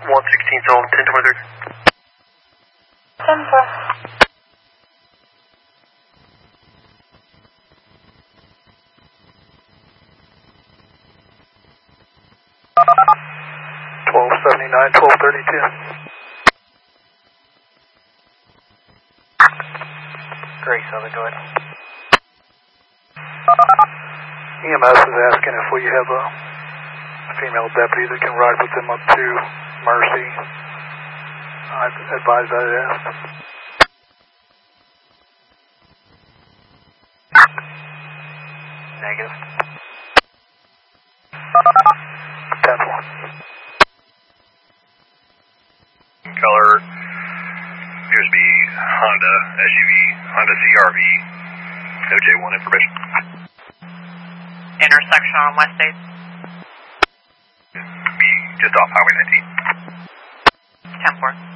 116 sold, 1023. 10-4. Great, Southern, go ahead. EMS is asking if we have a female deputy that can ride with them up to Mercy. I advise I ask. Negative. 10-4. Color appears to be Honda SUV, Honda CRV, OJ1 information. Intersection on West 8th. Be just off Highway 19. 10-4.